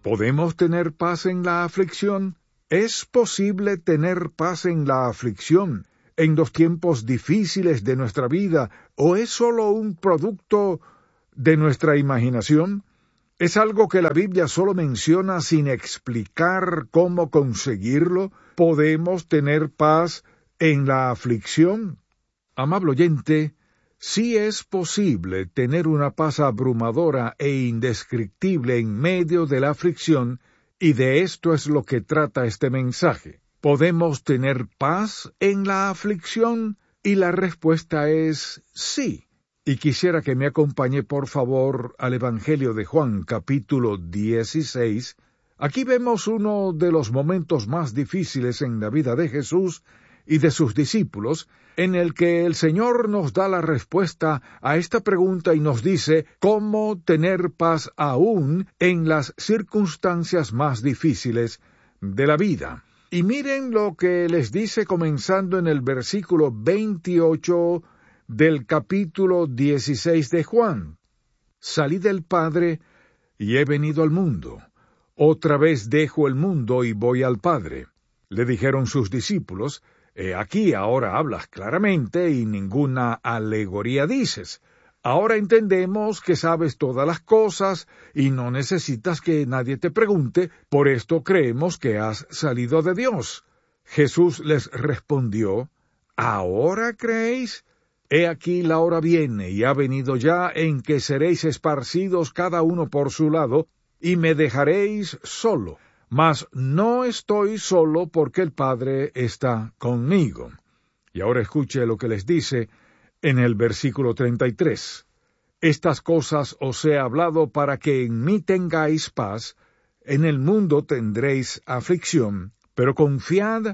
¿Podemos tener paz en la aflicción? ¿Es posible tener paz en la aflicción, en los tiempos difíciles de nuestra vida, o es solo un producto de nuestra imaginación? ¿Es algo que la Biblia solo menciona sin explicar cómo conseguirlo? ¿Podemos tener paz en la aflicción? Amable oyente, sí es posible tener una paz abrumadora e indescriptible en medio de la aflicción, y de esto es lo que trata este mensaje. ¿Podemos tener paz en la aflicción? Y la respuesta es sí. Y quisiera que me acompañe por favor al Evangelio de Juan, capítulo 16. Aquí vemos uno de los momentos más difíciles en la vida de Jesús y de sus discípulos, en el que el Señor nos da la respuesta a esta pregunta y nos dice cómo tener paz aún en las circunstancias más difíciles de la vida. Y miren lo que les dice comenzando en el versículo 28 del capítulo 16 de Juan. Salí del Padre y he venido al mundo. Otra vez dejo el mundo y voy al Padre. Le dijeron sus discípulos, aquí ahora hablas claramente y ninguna alegoría dices. Ahora entendemos que sabes todas las cosas y no necesitas que nadie te pregunte, por esto creemos que has salido de Dios. Jesús les respondió, ¿ahora creéis? He aquí la hora viene y ha venido ya en que seréis esparcidos cada uno por su lado y me dejaréis solo. Mas no estoy solo porque el Padre está conmigo. Y ahora escuche lo que les dice en el versículo 33. Estas cosas os he hablado para que en mí tengáis paz. En el mundo tendréis aflicción, pero confiad,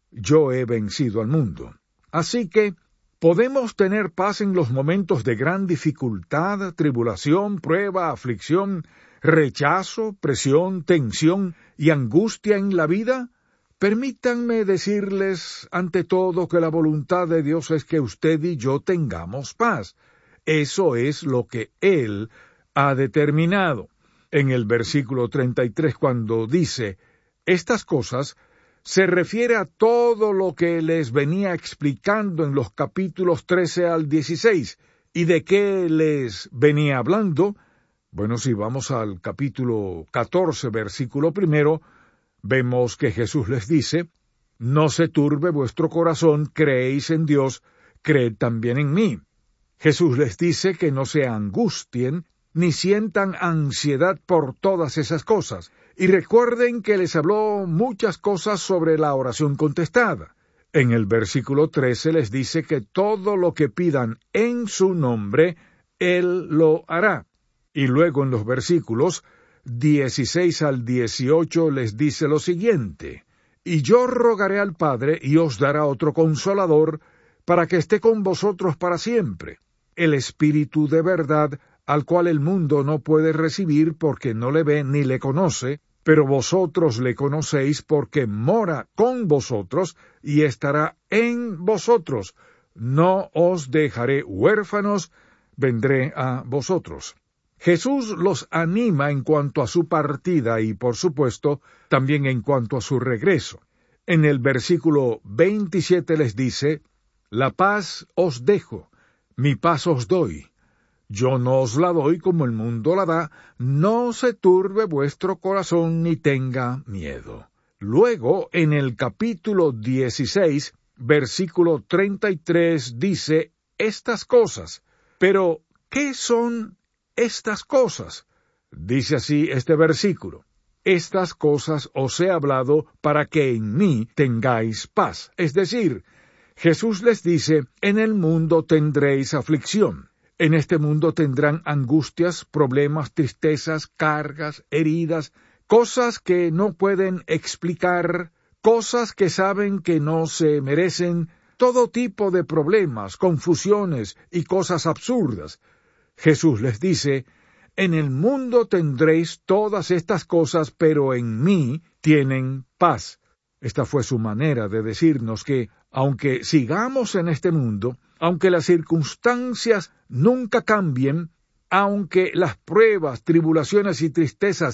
yo he vencido al mundo. Así que podemos tener paz en los momentos de gran dificultad, tribulación, prueba, aflicción, rechazo, presión, tensión y angustia en la vida. Permítanme decirles ante todo que la voluntad de Dios es que usted y yo tengamos paz. Eso es lo que Él ha determinado. En el versículo 33, cuando dice estas cosas, se refiere a todo lo que les venía explicando en los capítulos 13 al 16. ¿Y de qué les venía hablando? Bueno, si vamos al capítulo 14, versículo 1, vemos que Jesús les dice, no se turbe vuestro corazón, creéis en Dios, creed también en mí. Jesús les dice que no se angustien, ni sientan ansiedad por todas esas cosas. Y recuerden que les habló muchas cosas sobre la oración contestada. En el versículo 13 les dice que todo lo que pidan en su nombre, Él lo hará. Y luego en los versículos 16 al 18 les dice lo siguiente, y yo rogaré al Padre y os dará otro consolador para que esté con vosotros para siempre, el Espíritu de verdad, al cual el mundo no puede recibir porque no le ve ni le conoce, pero vosotros le conocéis porque mora con vosotros y estará en vosotros. No os dejaré huérfanos, vendré a vosotros. Jesús los anima en cuanto a su partida y, por supuesto, también en cuanto a su regreso. En el versículo 27 les dice, la paz os dejo, mi paz os doy. Yo no os la doy como el mundo la da, no se turbe vuestro corazón ni tenga miedo. Luego, en el capítulo 16, versículo 33, dice estas cosas. Pero, ¿qué son estas cosas? Dice así este versículo. Estas cosas os he hablado para que en mí tengáis paz. Es decir, Jesús les dice, en el mundo tendréis aflicción. En este mundo tendrán angustias, problemas, tristezas, cargas, heridas, cosas que no pueden explicar, cosas que saben que no se merecen, todo tipo de problemas, confusiones y cosas absurdas. Jesús les dice, en el mundo tendréis todas estas cosas, pero en mí tienen paz. Esta fue su manera de decirnos que, aunque sigamos en este mundo, aunque las circunstancias nunca cambien, aunque las pruebas, tribulaciones y tristezas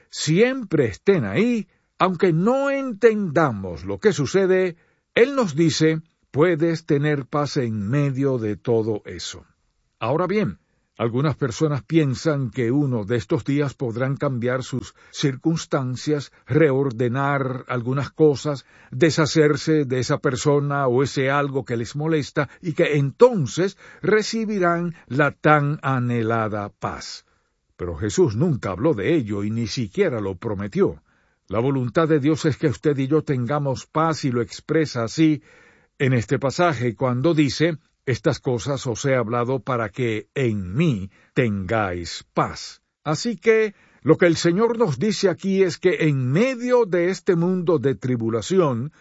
siempre estén ahí, aunque no entendamos lo que sucede, Él nos dice, puedes tener paz en medio de todo eso. Ahora bien, algunas personas piensan que uno de estos días podrán cambiar sus circunstancias, reordenar algunas cosas, deshacerse de esa persona o ese algo que les molesta y que entonces recibirán la tan anhelada paz. Pero Jesús nunca habló de ello y ni siquiera lo prometió. La voluntad de Dios es que usted y yo tengamos paz y lo expresa así en este pasaje cuando dice, estas cosas os he hablado para que en mí tengáis paz. Así que lo que el Señor nos dice aquí es que en medio de este mundo de tribulación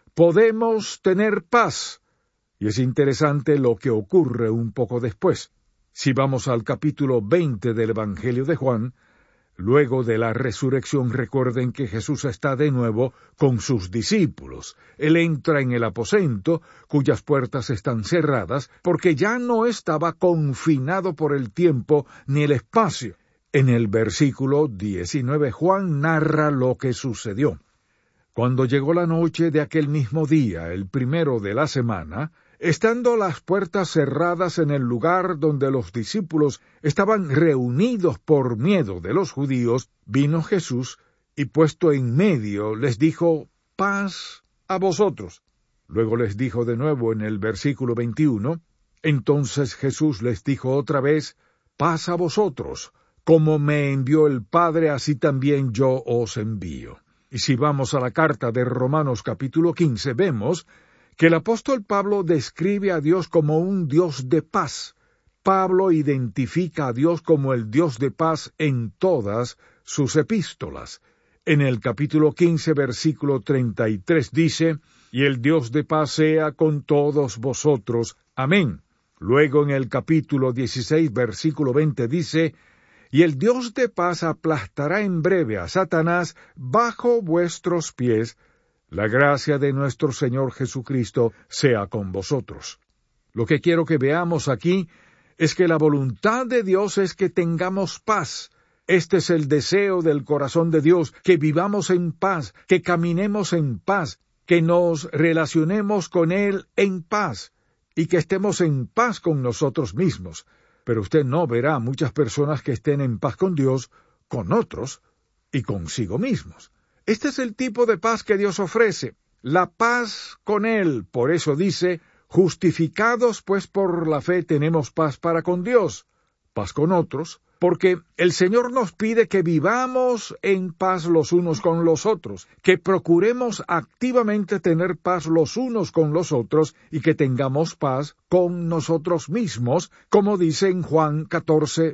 podemos tener paz. Y es interesante lo que ocurre un poco después. Si vamos al capítulo 20 del Evangelio de Juan, luego de la resurrección, recuerden que Jesús está de nuevo con sus discípulos. Él entra en el aposento, cuyas puertas están cerradas, porque ya no estaba confinado por el tiempo ni el espacio. En el versículo 19, Juan narra lo que sucedió. Cuando llegó la noche de aquel mismo día, el primero de la semana, estando las puertas cerradas en el lugar donde los discípulos estaban reunidos por miedo de los judíos, vino Jesús y puesto en medio les dijo, paz a vosotros. Luego les dijo de nuevo en el versículo 21, entonces Jesús les dijo otra vez, paz a vosotros, como me envió el Padre, así también yo os envío. Y si vamos a la carta de Romanos capítulo 15, vemos que el apóstol Pablo describe a Dios como un Dios de paz. Pablo identifica a Dios como el Dios de paz en todas sus epístolas. En el capítulo 15, versículo 33 dice, y el Dios de paz sea con todos vosotros. Amén. Luego en el capítulo 16, versículo 20 dice, y el Dios de paz aplastará en breve a Satanás bajo vuestros pies. La gracia de nuestro Señor Jesucristo sea con vosotros. Lo que quiero que veamos aquí es que la voluntad de Dios es que tengamos paz. Este es el deseo del corazón de Dios, que vivamos en paz, que caminemos en paz, que nos relacionemos con Él en paz, y que estemos en paz con nosotros mismos. Pero usted no verá muchas personas que estén en paz con Dios, con otros y consigo mismos. Este es el tipo de paz que Dios ofrece, la paz con Él. Por eso dice, justificados pues por la fe tenemos paz para con Dios, paz con otros, porque el Señor nos pide que vivamos en paz los unos con los otros, que procuremos activamente tener paz los unos con los otros y que tengamos paz con nosotros mismos, como dice en Juan 14,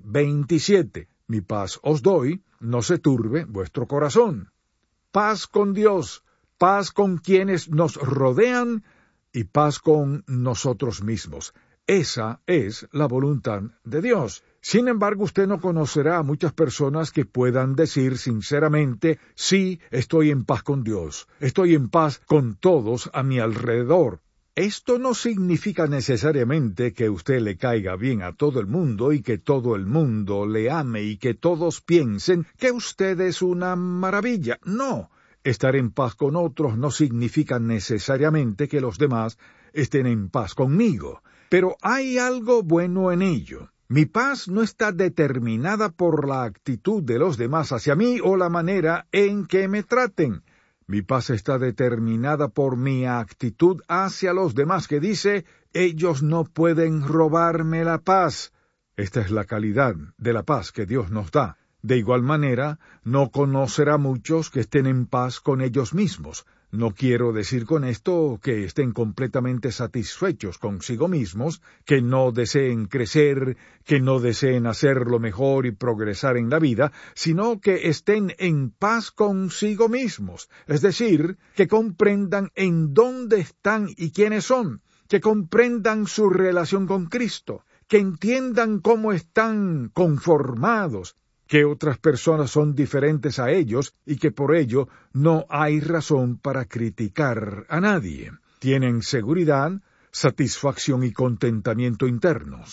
27. Mi paz os doy, no se turbe vuestro corazón. Paz con Dios, paz con quienes nos rodean y paz con nosotros mismos. Esa es la voluntad de Dios. Sin embargo, usted no conocerá a muchas personas que puedan decir sinceramente, sí, estoy en paz con Dios, estoy en paz con todos a mi alrededor. Esto no significa necesariamente que usted le caiga bien a todo el mundo y que todo el mundo le ame y que todos piensen que usted es una maravilla. No, estar en paz con otros no significa necesariamente que los demás estén en paz conmigo. Pero hay algo bueno en ello. Mi paz no está determinada por la actitud de los demás hacia mí o la manera en que me traten. Mi paz está determinada por mi actitud hacia los demás, que dice, ellos no pueden robarme la paz. Esta es la calidad de la paz que Dios nos da. De igual manera, no conocerá muchos que estén en paz con ellos mismos. No quiero decir con esto que estén completamente satisfechos consigo mismos, que no deseen crecer, que no deseen hacer lo mejor y progresar en la vida, sino que estén en paz consigo mismos, es decir, que comprendan en dónde están y quiénes son, que comprendan su relación con Cristo, que entiendan cómo están conformados, que otras personas son diferentes a ellos y que por ello no hay razón para criticar a nadie. Tienen seguridad, satisfacción y contentamiento internos.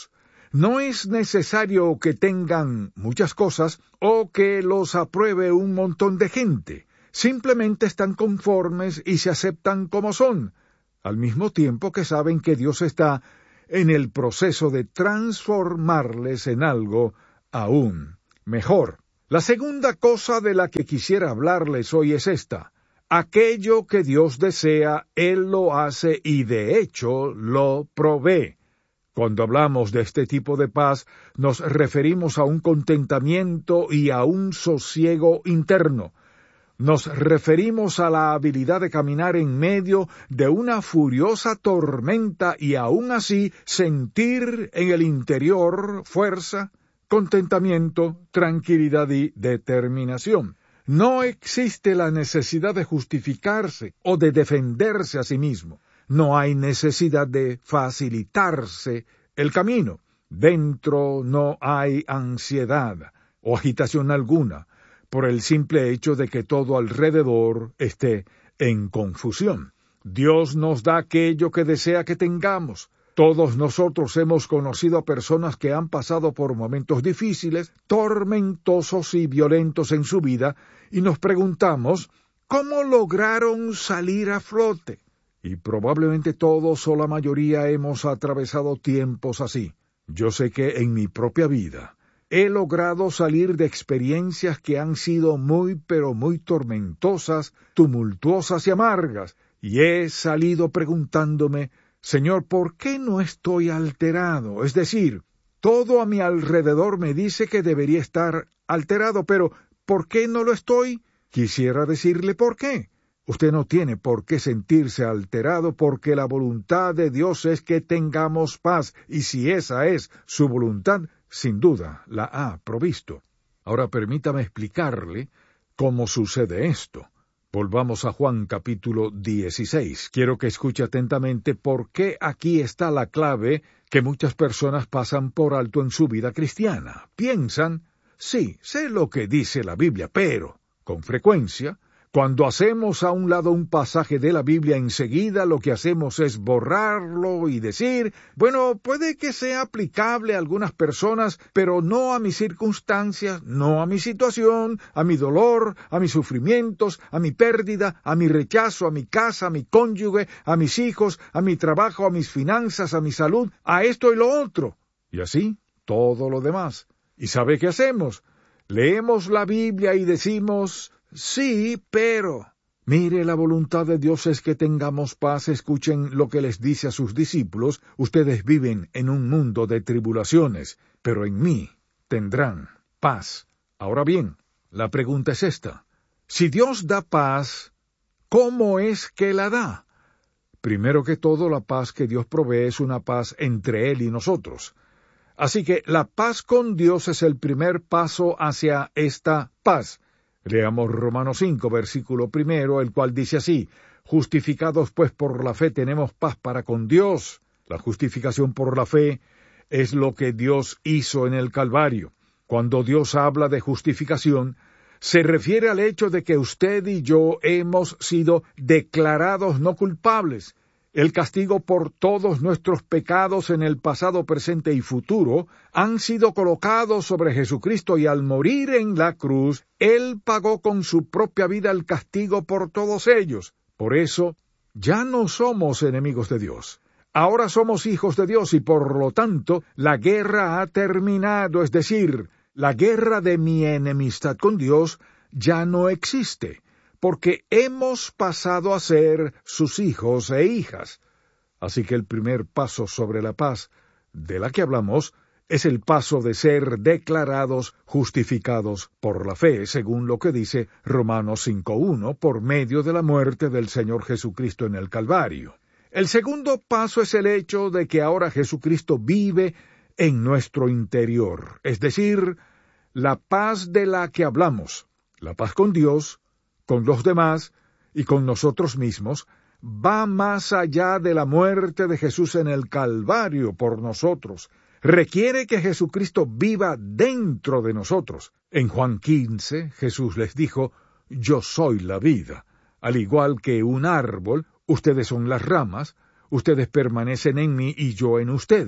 No es necesario que tengan muchas cosas o que los apruebe un montón de gente. Simplemente están conformes y se aceptan como son, al mismo tiempo que saben que Dios está en el proceso de transformarles en algo aún mejor. La segunda cosa de la que quisiera hablarles hoy es esta. Aquello que Dios desea, Él lo hace y de hecho lo provee. Cuando hablamos de este tipo de paz, nos referimos a un contentamiento y a un sosiego interno. Nos referimos a la habilidad de caminar en medio de una furiosa tormenta y aún así sentir en el interior fuerza, contentamiento, tranquilidad y determinación. No existe la necesidad de justificarse o de defenderse a sí mismo. No hay necesidad de facilitarse el camino. Dentro no hay ansiedad o agitación alguna, por el simple hecho de que todo alrededor esté en confusión. Dios nos da aquello que desea que tengamos. Todos nosotros hemos conocido a personas que han pasado por momentos difíciles, tormentosos y violentos en su vida, y nos preguntamos, ¿cómo lograron salir a flote? Y probablemente todos o la mayoría hemos atravesado tiempos así. Yo sé que en mi propia vida he logrado salir de experiencias que han sido muy pero muy tormentosas, tumultuosas y amargas, y he salido preguntándome, Señor, ¿por qué no estoy alterado? Es decir, todo a mi alrededor me dice que debería estar alterado, pero ¿por qué no lo estoy? Quisiera decirle por qué. Usted no tiene por qué sentirse alterado porque la voluntad de Dios es que tengamos paz, y si esa es su voluntad, sin duda la ha provisto. Ahora permítame explicarle cómo sucede esto. Volvamos a Juan capítulo 16. Quiero que escuche atentamente porque aquí está la clave que muchas personas pasan por alto en su vida cristiana. Piensan, sí, sé lo que dice la Biblia, pero, con frecuencia, cuando hacemos a un lado un pasaje de la Biblia, enseguida lo que hacemos es borrarlo y decir, bueno, puede que sea aplicable a algunas personas, pero no a mis circunstancias, no a mi situación, a mi dolor, a mis sufrimientos, a mi pérdida, a mi rechazo, a mi casa, a mi cónyuge, a mis hijos, a mi trabajo, a mis finanzas, a mi salud, a esto y lo otro. Y así, todo lo demás. ¿Y sabe qué hacemos? Leemos la Biblia y decimos, sí, pero... Mire, la voluntad de Dios es que tengamos paz. Escuchen lo que les dice a sus discípulos. Ustedes viven en un mundo de tribulaciones, pero en mí tendrán paz. Ahora bien, la pregunta es esta. Si Dios da paz, ¿cómo es que la da? Primero que todo, la paz que Dios provee es una paz entre Él y nosotros. Así que la paz con Dios es el primer paso hacia esta paz. Leamos Romanos 5, versículo 1, el cual dice así, justificados pues por la fe tenemos paz para con Dios. La justificación por la fe es lo que Dios hizo en el Calvario. Cuando Dios habla de justificación, se refiere al hecho de que usted y yo hemos sido declarados no culpables. El castigo por todos nuestros pecados en el pasado, presente y futuro han sido colocados sobre Jesucristo y al morir en la cruz, Él pagó con su propia vida el castigo por todos ellos. Por eso, ya no somos enemigos de Dios. Ahora somos hijos de Dios y por lo tanto, la guerra ha terminado, es decir, la guerra de mi enemistad con Dios ya no existe, porque hemos pasado a ser sus hijos e hijas. Así que el primer paso sobre la paz de la que hablamos es el paso de ser declarados justificados por la fe, según lo que dice Romanos 5:1, por medio de la muerte del Señor Jesucristo en el Calvario. El segundo paso es el hecho de que ahora Jesucristo vive en nuestro interior, es decir, la paz de la que hablamos, la paz con Dios, con los demás y con nosotros mismos, va más allá de la muerte de Jesús en el Calvario por nosotros. Requiere que Jesucristo viva dentro de nosotros. En Juan 15, Jesús les dijo, yo soy la vida. Al igual que un árbol, ustedes son las ramas, ustedes permanecen en mí y yo en ustedes.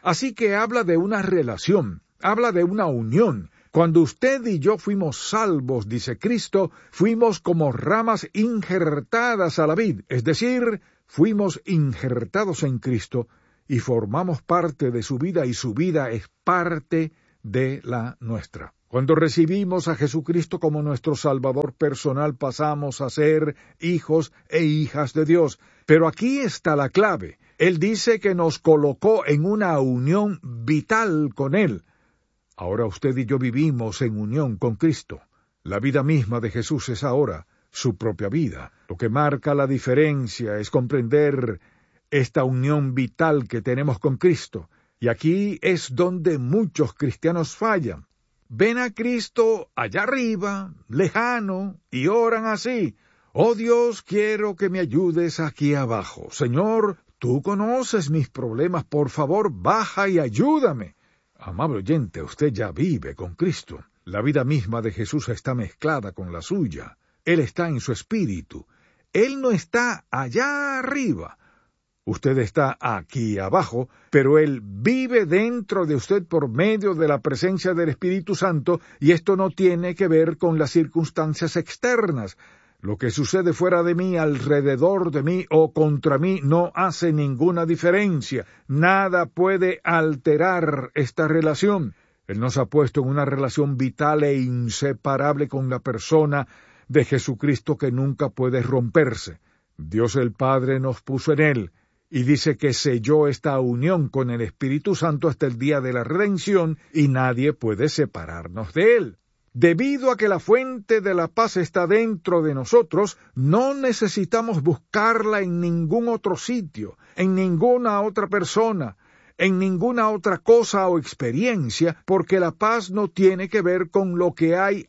Así que habla de una relación, habla de una unión. Cuando usted y yo fuimos salvos, dice Cristo, fuimos como ramas injertadas a la vid, es decir, fuimos injertados en Cristo y formamos parte de su vida y su vida es parte de la nuestra. Cuando recibimos a Jesucristo como nuestro Salvador personal, pasamos a ser hijos e hijas de Dios. Pero aquí está la clave. Él dice que nos colocó en una unión vital con Él. Ahora usted y yo vivimos en unión con Cristo. La vida misma de Jesús es ahora su propia vida. Lo que marca la diferencia es comprender esta unión vital que tenemos con Cristo. Y aquí es donde muchos cristianos fallan. Ven a Cristo allá arriba, lejano, y oran así: «Oh Dios, quiero que me ayudes aquí abajo. Señor, tú conoces mis problemas, por favor, baja y ayúdame». Amable oyente, usted ya vive con Cristo. La vida misma de Jesús está mezclada con la suya. Él está en su espíritu. Él no está allá arriba. Usted está aquí abajo, pero Él vive dentro de usted por medio de la presencia del Espíritu Santo, y esto no tiene que ver con las circunstancias externas. Lo que sucede fuera de mí, alrededor de mí o contra mí no hace ninguna diferencia. Nada puede alterar esta relación. Él nos ha puesto en una relación vital e inseparable con la persona de Jesucristo que nunca puede romperse. Dios el Padre nos puso en Él, y dice que selló esta unión con el Espíritu Santo hasta el día de la redención, y nadie puede separarnos de Él. Debido a que la fuente de la paz está dentro de nosotros, no necesitamos buscarla en ningún otro sitio, en ninguna otra persona, en ninguna otra cosa o experiencia, porque la paz no tiene que ver con lo que hay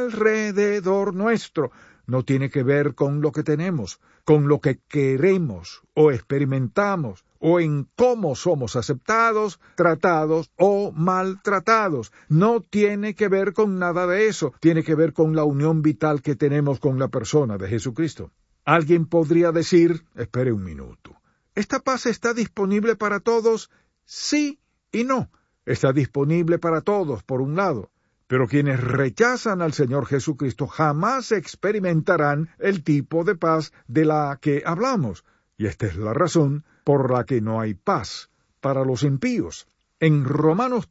alrededor nuestro, no tiene que ver con lo que tenemos, con lo que queremos o experimentamos, o en cómo somos aceptados, tratados o maltratados. No tiene que ver con nada de eso, tiene que ver con la unión vital que tenemos con la persona de Jesucristo. Alguien podría decir, espere un minuto, ¿esta paz está disponible para todos? Sí y no. Está disponible para todos, por un lado. Pero quienes rechazan al Señor Jesucristo jamás experimentarán el tipo de paz de la que hablamos. Y esta es la razón por la que no hay paz para los impíos. En Romanos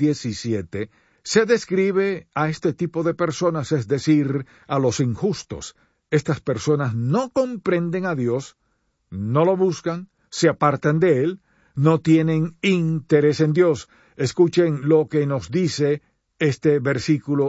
3:17 se describe a este tipo de personas, es decir, a los injustos. Estas personas no comprenden a Dios, no lo buscan, se apartan de Él, no tienen interés en Dios. Escuchen lo que nos dice este versículo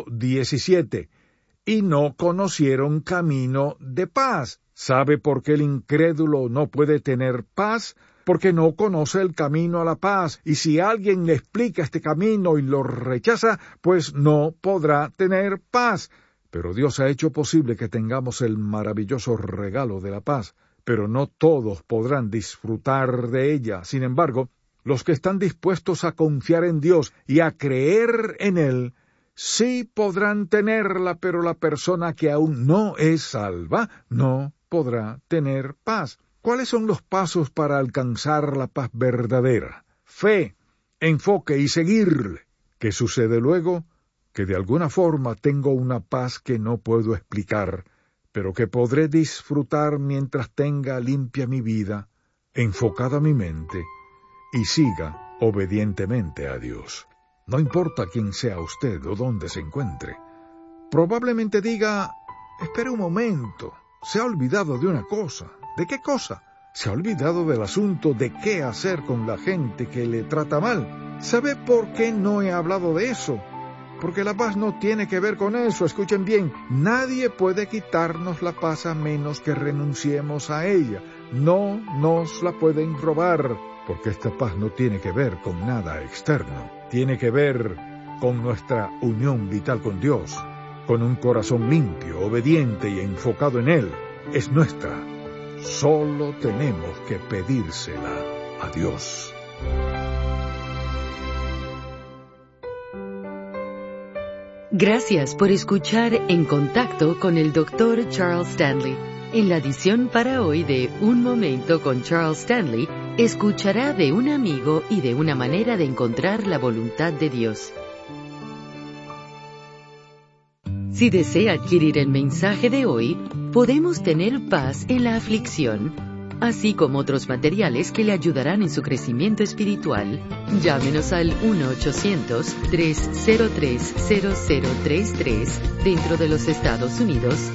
17. Y no conocieron camino de paz. ¿Sabe por qué el incrédulo no puede tener paz? Porque no conoce el camino a la paz. Y si alguien le explica este camino y lo rechaza, pues no podrá tener paz. Pero Dios ha hecho posible que tengamos el maravilloso regalo de la paz. Pero no todos podrán disfrutar de ella. Sin embargo, los que están dispuestos a confiar en Dios y a creer en Él, sí podrán tenerla, pero la persona que aún no es salva no podrá tener paz. ¿Cuáles son los pasos para alcanzar la paz verdadera? Fe, enfoque y seguirle. ¿Qué sucede luego? Que de alguna forma tengo una paz que no puedo explicar, pero que podré disfrutar mientras tenga limpia mi vida, enfocada mi mente, y siga obedientemente a Dios. No importa quién sea usted o dónde se encuentre. Probablemente diga, espere un momento, se ha olvidado de una cosa. ¿De qué cosa? Se ha olvidado del asunto de qué hacer con la gente que le trata mal. ¿Sabe por qué no he hablado de eso? Porque la paz no tiene que ver con eso. Escuchen bien, nadie puede quitarnos la paz a menos que renunciemos a ella. No nos la pueden robar. Porque esta paz no tiene que ver con nada externo, tiene que ver con nuestra unión vital con Dios, con un corazón limpio, obediente y enfocado en Él. Es nuestra. Solo tenemos que pedírsela a Dios. Gracias por escuchar En Contacto con el Dr. Charles Stanley. En la edición para hoy de Un Momento con Charles Stanley, escuchará de un amigo y de una manera de encontrar la voluntad de Dios. Si desea adquirir el mensaje de hoy, Podemos tener paz en la aflicción, así como otros materiales que le ayudarán en su crecimiento espiritual, llámenos al 1-800-303-0033 dentro de los Estados Unidos